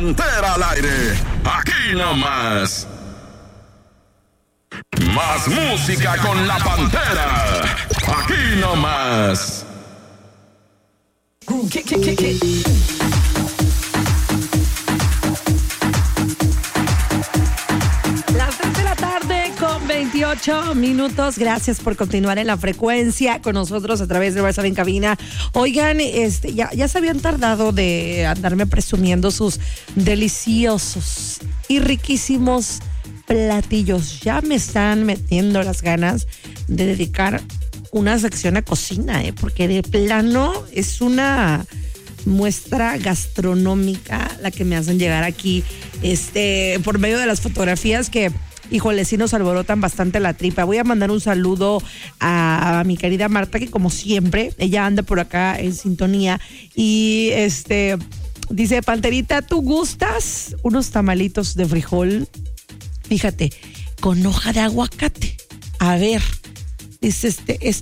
Pantera al aire, aquí nomás. Más música con la Pantera, aquí nomás. Las 3 de la tarde con 28 minutos. Gracias por continuar en la frecuencia con nosotros a través de WhatsApp en cabina. Oigan, ya se habían tardado de andarme presumiendo sus deliciosos y riquísimos platillos. Ya me están metiendo las ganas de dedicar una sección a cocina, porque de plano es una muestra gastronómica la que me hacen llegar aquí, por medio de las fotografías que, híjole, sí nos alborotan bastante la tripa. Voy a mandar un saludo a mi querida Marta, que como siempre, ella anda por acá en sintonía y dice: Panterita, ¿tú gustas unos tamalitos de frijol? Fíjate, con hoja de aguacate. A ver, dice,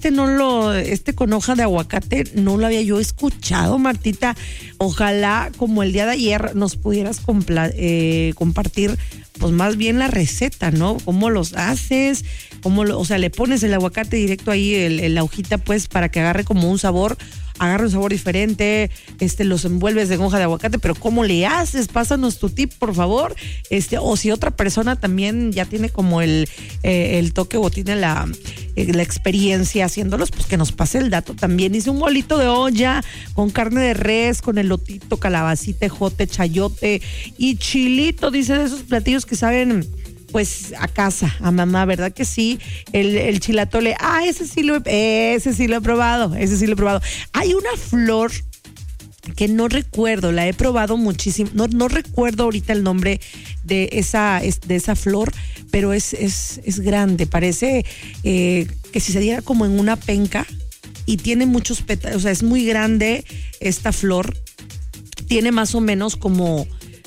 con hoja de aguacate no lo había yo escuchado, Martita. Ojalá, como el día de ayer, nos pudieras compartir, pues más bien la receta, ¿no? ¿Cómo los haces? O sea, le pones el aguacate directo ahí, la hojita, pues, para que agarre como un sabor diferente, los envuelves en hoja de aguacate, pero ¿cómo le haces? Pásanos tu tip, por favor, o si otra persona también ya tiene como el toque o tiene la experiencia haciéndolos, pues que nos pase el dato también. Dice: un bolito de olla con carne de res, con elotito, calabacita, ejote, chayote y chilito. Dice, de esos platillos que saben pues a casa, a mamá, ¿verdad que sí? El chilatole, ese sí lo he probado. Hay una flor que no recuerdo, la he probado muchísimo, no recuerdo ahorita el nombre de esa flor, pero es grande, parece que si se diera como en una penca, y tiene muchos pétalos, o sea, es muy grande esta flor, tiene más o menos como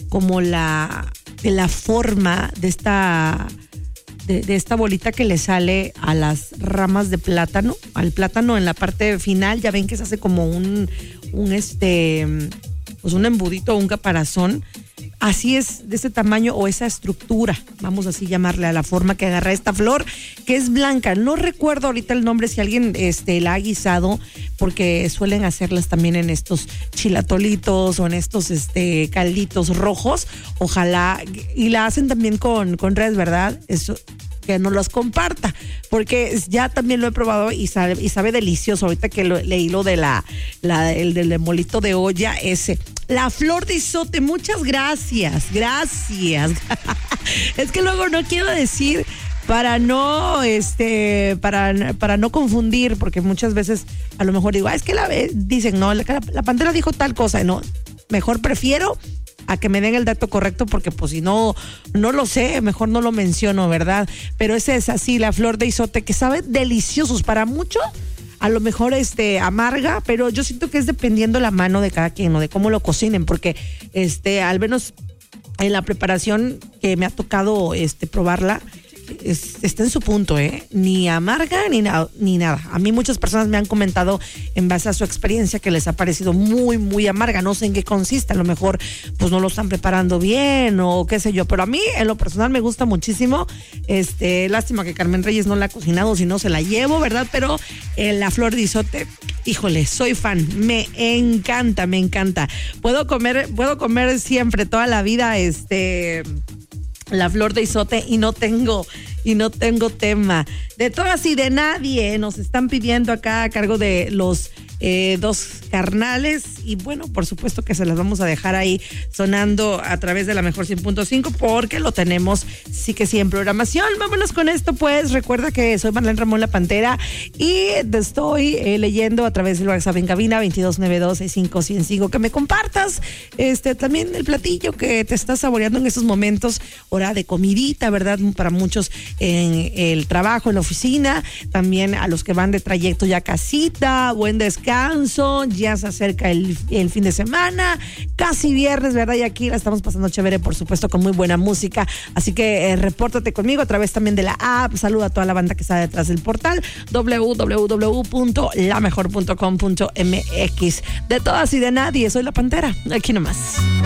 la forma de esta bolita que le sale a las ramas de plátano, al plátano en la parte final. Ya ven que se hace como un embudito o un caparazón. Así es, de ese tamaño o esa estructura, vamos así llamarle a la forma que agarra esta flor, que es blanca. No recuerdo ahorita el nombre, si alguien la ha guisado, porque suelen hacerlas también en estos chilatolitos o en estos calditos rojos. Ojalá, y la hacen también con res, ¿verdad? Eso, que nos los comparta, porque ya también lo he probado y sabe delicioso. Ahorita que leí lo de el del molito de olla ese. La flor de izote, muchas gracias. Es que luego no quiero decir para no confundir, porque muchas veces a lo mejor digo, es que dicen, no, la Pantera dijo tal cosa, no, mejor prefiero a que me den el dato correcto, porque pues si no lo sé, mejor no lo menciono, ¿verdad? Pero esa es así, la flor de izote, que sabe deliciosos. Para mucho, a lo mejor amarga, pero yo siento que es dependiendo la mano de cada quien, ¿no? De cómo lo cocinen, porque al menos en la preparación que me ha tocado probarla, está en su punto, ni amarga ni nada. A mí muchas personas me han comentado en base a su experiencia que les ha parecido muy, muy amarga. No sé en qué consiste, a lo mejor pues no lo están preparando bien o qué sé yo, pero a mí en lo personal me gusta muchísimo. Lástima que Carmen Reyes no la ha cocinado, si no se la llevo, ¿verdad? Pero la flor de izote, híjole, soy fan, me encanta. Puedo comer siempre, toda la vida, la flor de izote, y no tengo tema. De todas y de nadie nos están pidiendo acá a cargo de los dos carnales, y bueno, por supuesto que se las vamos a dejar ahí sonando a través de la mejor 100.5, porque lo tenemos sí que sí en programación. Vámonos con esto, pues. Recuerda que soy Marlene Ramón, la Pantera, y te estoy leyendo a través del WhatsApp en cabina 2292-65-105, que me compartas también el platillo que te estás saboreando en estos momentos, hora de comidita, ¿verdad? Para muchos en el trabajo, en la oficina, también a los que van de trayecto ya a casita, buen descanso, ya se acerca el fin de semana, casi viernes, ¿verdad? Y aquí la estamos pasando chévere, por supuesto, con muy buena música, así que repórtate conmigo a través también de la app. Saluda a toda la banda que está detrás del portal www.lamejor.com.mx. De todas y de nadie, soy la Pantera, aquí nomás.